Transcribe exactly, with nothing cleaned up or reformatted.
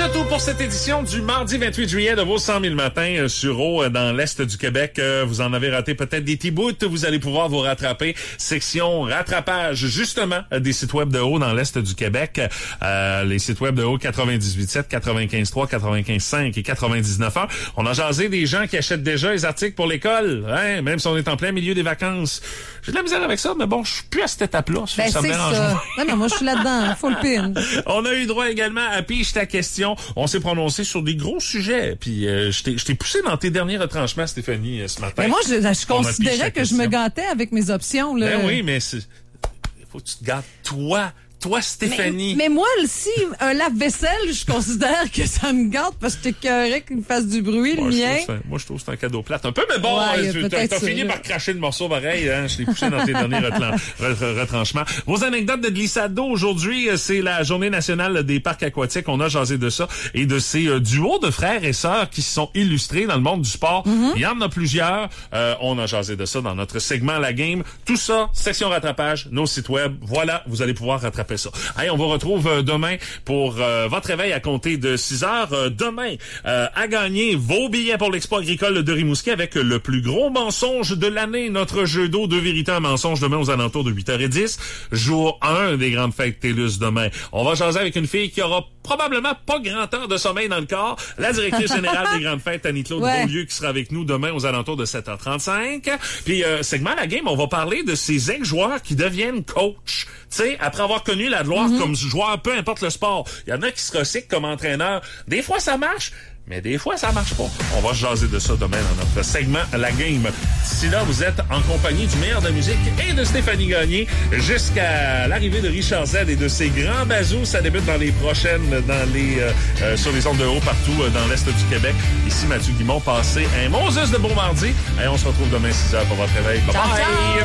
déjà tout pour cette édition du mardi vingt-huit juillet de vos cent mille matins euh, sur eau euh, dans l'Est du Québec. Euh, vous en avez raté peut-être des petits bouts. Vous allez pouvoir vous rattraper. Section rattrapage, justement, euh, des sites web de eau dans l'Est du Québec. Euh, les sites web de eau quatre-vingt-dix-huit sept, quatre-vingt-quinze trois, quatre-vingt-quinze cinq et quatre-vingt-dix-neuf un. On a jasé des gens qui achètent déjà les articles pour l'école, hein, même si on est en plein milieu des vacances. J'ai de la misère avec ça, mais bon, je suis plus à cette étape-là. Ben, ça me c'est dérange ça. pas. Non, non, moi, je suis là-dedans. Full pin. On a eu droit également à Pige ta question. On s'est prononcé sur des gros sujets. Puis euh, je t'ai je t'ai poussé dans tes derniers retranchements, Stéphanie, euh, ce matin. Mais moi, je, je On a Pige ta considérais que je me question. gâtais avec mes options. Là. Ben oui, mais c'est... faut que tu te gâtes toi. Toi, Stéphanie. Mais, mais moi, si un lave-vaisselle, je considère que ça me gâte parce que t'écœurais qu'il me fasse du bruit, Moi, le je mien. trouve que c'est un- moi, je trouve que c'est un cadeau plate. Un peu, mais bon, Ouais, euh, tu- t'as, peut-être t'as ça, fini là. par cracher le morceau pareil. Hein? Je t'ai poussé dans tes derniers retran- re- retranchements. Vos anecdotes de glissade d'eau aujourd'hui, euh, c'est la journée nationale des parcs aquatiques. On a jasé de ça et de ces euh, duos de frères et sœurs qui se sont illustrés dans le monde du sport. Mm-hmm. Il y en a plusieurs. Euh, on a jasé de ça dans notre segment La Game. Tout ça, section rattrapage, nos sites web. Voilà, vous allez pouvoir rattraper ça. Allez, on vous retrouve euh, demain pour euh, votre réveil à compter de six heures. Euh, demain, euh, à gagner vos billets pour l'Expo agricole de Rimouski avec le plus gros mensonge de l'année. Notre jeu d'eau, deux vérités, un mensonge, demain aux alentours de huit heures dix. Jour un des grandes fêtes TELUS demain. On va jaser avec une fille qui aura probablement pas grand heure de sommeil dans le corps. La directrice générale des grandes fêtes, Annie-Claude Ouais. Beaulieu, qui sera avec nous demain aux alentours de sept heures trente-cinq. Puis, euh, segment La Game, on va parler de ces ex-joueurs qui deviennent coach. Tu sais, après avoir connu la gloire comme joueur, peu importe le sport. Il y en a qui se recyclent comme entraîneur. Des fois, ça marche. Mais des fois, ça marche pas. On va se jaser de ça demain dans notre segment La Game. D'ici là, vous êtes en compagnie du meilleur de la musique et de Stéphanie Gagné jusqu'à l'arrivée de Richard Z et de ses grands bazous. Ça débute dans les prochaines, dans les euh, euh, sur les ondes de haut partout euh, dans l'Est du Québec. Ici, Mathieu Guimond, passez un Moses de bon mardi. Et on se retrouve demain six heures pour votre réveil. Bye Ciao, bye! ciao!